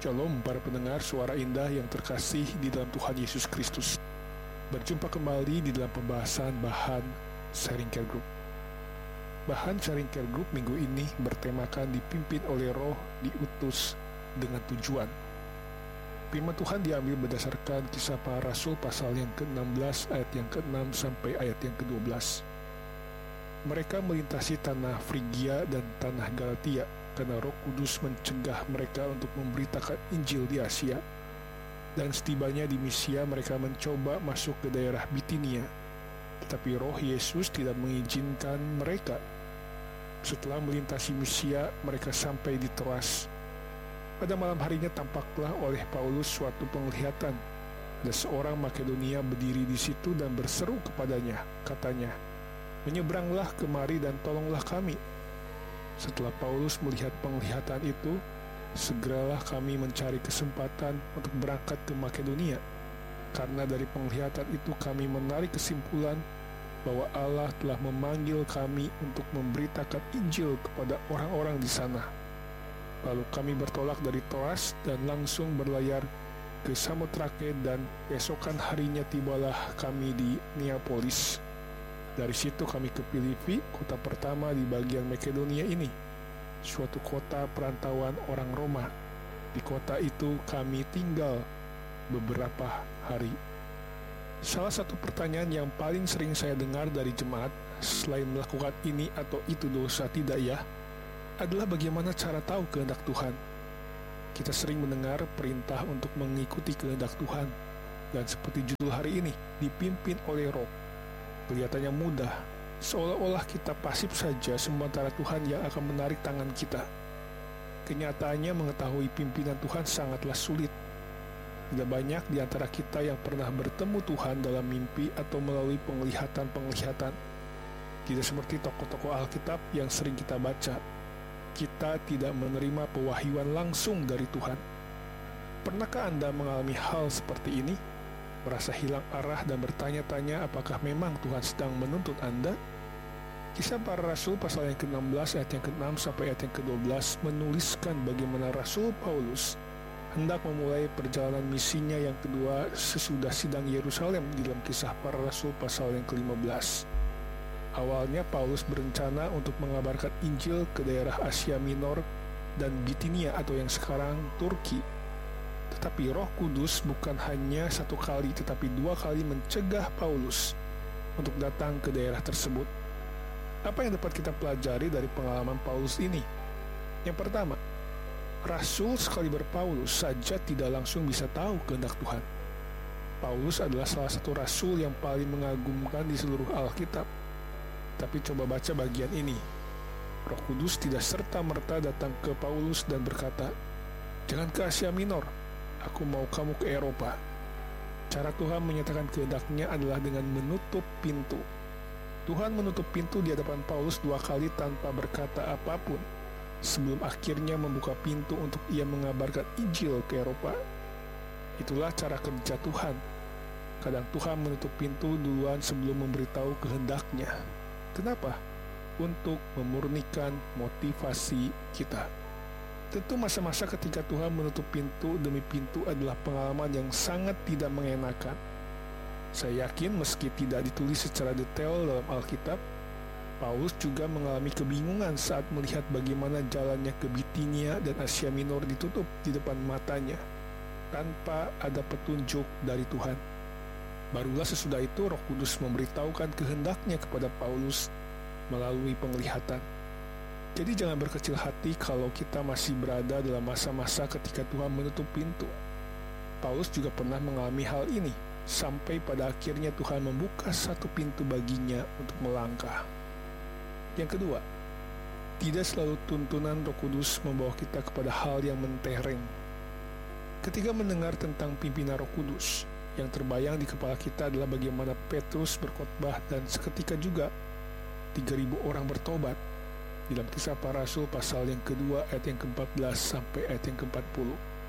Shalom para pendengar suara indah yang terkasih di dalam Tuhan Yesus Kristus. Berjumpa kembali di dalam pembahasan bahan Sharing Care Group. Bahan Sharing Care Group minggu ini bertemakan dipimpin oleh Roh, diutus dengan tujuan. Firman Tuhan diambil berdasarkan Kisah Para Rasul pasal yang ke-16 ayat yang ke-6 sampai ayat yang ke-12. Mereka melintasi tanah Frigia dan tanah Galatia karena Roh Kudus mencegah mereka untuk memberitakan Injil di Asia. Dan setibanya di Misia, mereka mencoba masuk ke daerah Bitinia, tetapi Roh Yesus tidak mengizinkan mereka. Setelah melintasi Misia, mereka sampai di Troas. Pada malam harinya tampaklah oleh Paulus suatu penglihatan. Ada seorang Makedonia berdiri di situ dan berseru kepadanya, katanya, "Menyeberanglah kemari dan tolonglah kami." Setelah Paulus melihat penglihatan itu, segeralah kami mencari kesempatan untuk berangkat ke Makedonia, karena dari penglihatan itu kami menarik kesimpulan bahwa Allah telah memanggil kami untuk memberitakan Injil kepada orang-orang di sana. Lalu kami bertolak dari Troas dan langsung berlayar ke Samotrake, dan esokan harinya tibalah kami di Neapolis. Dari situ kami ke Filipi, kota pertama di bagian Makedonia ini, suatu kota perantauan orang Roma. Di kota itu kami tinggal beberapa hari. Salah satu pertanyaan yang paling sering saya dengar dari jemaat, selain melakukan ini atau itu dosa tidak ya, adalah bagaimana cara tahu kehendak Tuhan. Kita sering mendengar perintah untuk mengikuti kehendak Tuhan, dan seperti judul hari ini, dipimpin oleh Roh. Kelihatannya mudah, seolah-olah kita pasif saja sementara Tuhan yang akan menarik tangan kita. Kenyataannya mengetahui pimpinan Tuhan sangatlah sulit. Tidak banyak di antara kita yang pernah bertemu Tuhan dalam mimpi atau melalui penglihatan-penglihatan. Tidak seperti tokoh-tokoh Alkitab yang sering kita baca. Kita tidak menerima pewahyuan langsung dari Tuhan. Pernahkah Anda mengalami hal seperti ini? Merasa hilang arah dan bertanya-tanya apakah memang Tuhan sedang menuntut Anda? Kisah Para Rasul pasal yang ke-16 ayat yang ke-6 sampai ayat yang ke-12 menuliskan bagaimana Rasul Paulus hendak memulai perjalanan misinya yang kedua sesudah sidang Yerusalem di dalam Kisah Para Rasul pasal yang ke-15. Awalnya Paulus berencana untuk mengabarkan Injil ke daerah Asia Minor dan Bitinia atau yang sekarang Turki. Tetapi Roh Kudus bukan hanya satu kali tetapi dua kali mencegah Paulus untuk datang ke daerah tersebut. Apa yang dapat kita pelajari dari pengalaman Paulus ini? Yang pertama, Rasul sekali berPaulus saja tidak langsung bisa tahu kehendak Tuhan. Paulus adalah salah satu rasul yang paling mengagumkan di seluruh Alkitab. Tapi coba baca bagian ini. Roh Kudus tidak serta-merta datang ke Paulus dan berkata, "Jangan ke Asia Minor, aku mau kamu ke Eropa." Cara Tuhan menyatakan kehendaknya adalah dengan menutup pintu. Tuhan menutup pintu di hadapan Paulus dua kali tanpa berkata apapun, sebelum akhirnya membuka pintu untuk ia mengabarkan Injil ke Eropa. Itulah cara kerja Tuhan. Kadang Tuhan menutup pintu duluan sebelum memberitahu kehendaknya. Kenapa? Untuk memurnikan motivasi kita. Tentu masa-masa ketika Tuhan menutup pintu demi pintu adalah pengalaman yang sangat tidak mengenakan. Saya yakin meski tidak ditulis secara detail dalam Alkitab, Paulus juga mengalami kebingungan saat melihat bagaimana jalannya ke Bitinia dan Asia Minor ditutup di depan matanya, tanpa ada petunjuk dari Tuhan. Barulah sesudah itu Roh Kudus memberitahukan kehendaknya kepada Paulus melalui penglihatan. Jadi jangan berkecil hati kalau kita masih berada dalam masa-masa ketika Tuhan menutup pintu. Paulus juga pernah mengalami hal ini, sampai pada akhirnya Tuhan membuka satu pintu baginya untuk melangkah. Yang kedua, tidak selalu tuntunan Roh Kudus membawa kita kepada hal yang mentereng. Ketika mendengar tentang pimpinan Roh Kudus, yang terbayang di kepala kita adalah bagaimana Petrus berkhotbah dan seketika juga 3.000 orang bertobat di dalam Kisah Para Rasul pasal yang kedua ayat yang ke-14 sampai ayat yang ke-40.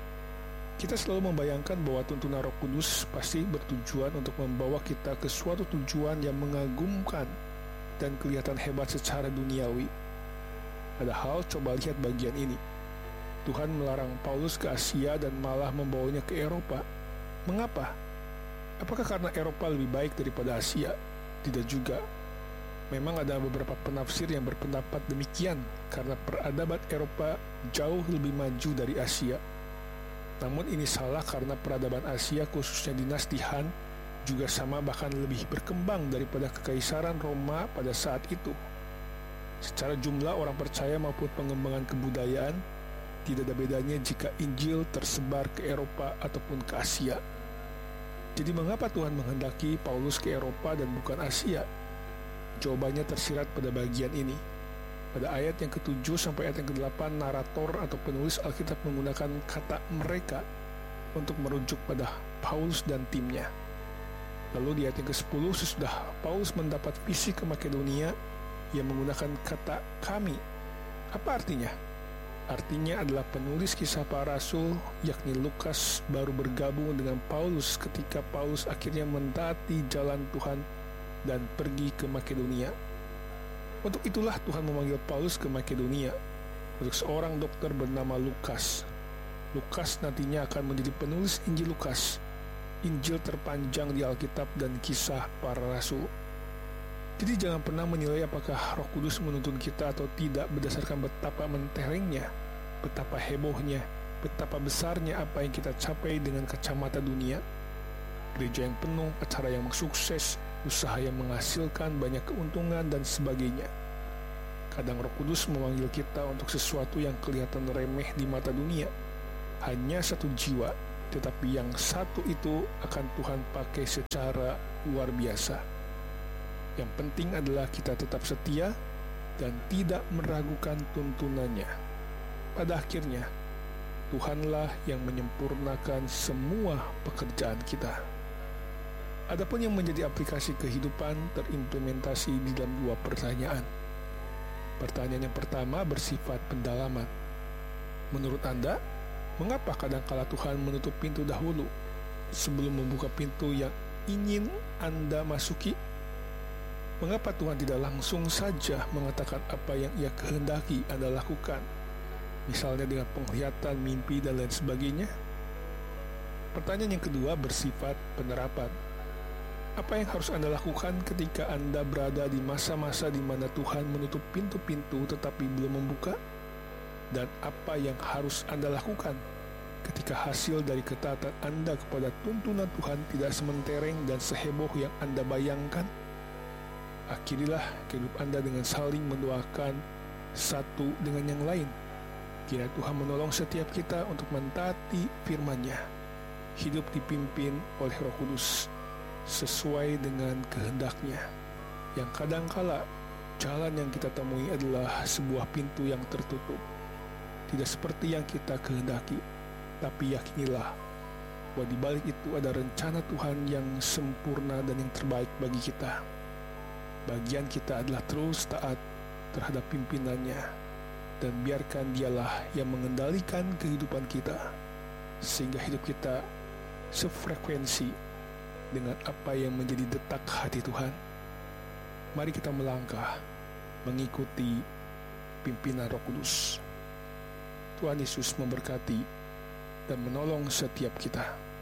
Kita selalu membayangkan bahwa tuntunan Roh Kudus pasti bertujuan untuk membawa kita ke suatu tujuan yang mengagumkan dan kelihatan hebat secara duniawi. Padahal coba lihat bagian ini. Tuhan melarang Paulus ke Asia dan malah membawanya ke Eropa. Mengapa? Apakah karena Eropa lebih baik daripada Asia? Tidak juga. Memang ada beberapa penafsir yang berpendapat demikian karena peradaban Eropa jauh lebih maju dari Asia. Namun ini salah karena peradaban Asia, khususnya dinasti Han, juga sama bahkan lebih berkembang daripada kekaisaran Roma pada saat itu. Secara jumlah orang percaya maupun pengembangan kebudayaan, tidak ada bedanya jika Injil tersebar ke Eropa ataupun ke Asia. Jadi mengapa Tuhan menghendaki Paulus ke Eropa dan bukan Asia? Jawabannya tersirat pada bagian ini. Pada ayat yang ke-7 sampai ayat yang ke-8, narator atau penulis Alkitab menggunakan kata mereka untuk merujuk pada Paulus dan timnya. Lalu di ayat yang ke-10, sesudah Paulus mendapat visi ke Makedonia, ia menggunakan kata kami. Apa artinya? Artinya adalah penulis kisah para rasul, yakni Lukas, baru bergabung dengan Paulus ketika Paulus akhirnya mentaati jalan Tuhan dan pergi ke Makedonia. Untuk itulah Tuhan memanggil Paulus ke Makedonia untuk seorang dokter bernama Lukas. Lukas nantinya akan menjadi penulis Injil Lukas, Injil terpanjang di Alkitab dan kisah para rasul. Jadi jangan pernah menilai apakah Roh Kudus menuntun kita atau tidak berdasarkan betapa menterengnya, betapa hebohnya, betapa besarnya apa yang kita capai dengan kacamata dunia. Gereja yang penuh, acara yang sukses, usaha yang menghasilkan banyak keuntungan dan sebagainya. Kadang Roh Kudus memanggil kita untuk sesuatu yang kelihatan remeh di mata dunia. Hanya satu jiwa, tetapi yang satu itu akan Tuhan pakai secara luar biasa. Yang penting adalah kita tetap setia dan tidak meragukan tuntunannya. Pada akhirnya, Tuhanlah yang menyempurnakan semua pekerjaan kita. Adapun yang menjadi aplikasi kehidupan terimplementasi di dalam dua pertanyaan. Pertanyaan yang pertama bersifat pendalaman. Menurut Anda, mengapa kadangkala Tuhan menutup pintu dahulu sebelum membuka pintu yang ingin Anda masuki? Mengapa Tuhan tidak langsung saja mengatakan apa yang Ia kehendaki Anda lakukan? Misalnya dengan penglihatan, mimpi, dan lain sebagainya. Pertanyaan yang kedua bersifat penerapan. Apa yang harus Anda lakukan ketika Anda berada di masa-masa di mana Tuhan menutup pintu-pintu tetapi belum membuka? Dan apa yang harus Anda lakukan ketika hasil dari ketaatan Anda kepada tuntunan Tuhan tidak sementereng dan seheboh yang Anda bayangkan? Akhirilah kehidupan Anda dengan saling mendoakan satu dengan yang lain. Kiranya Tuhan menolong setiap kita untuk mentaati firman-Nya, hidup dipimpin oleh Roh Kudus sesuai dengan kehendak-Nya. Yang kadangkala jalan yang kita temui adalah sebuah pintu yang tertutup, tidak seperti yang kita kehendaki. Tapi yakinilah bahwa di balik itu ada rencana Tuhan yang sempurna dan yang terbaik bagi kita. Bagian kita adalah terus taat terhadap pimpinannya dan biarkan Dialah yang mengendalikan kehidupan kita sehingga hidup kita sefrekuensi dengan apa yang menjadi detak hati Tuhan. Mari kita melangkah mengikuti pimpinan Roh Kudus. Tuhan Yesus memberkati dan menolong setiap kita.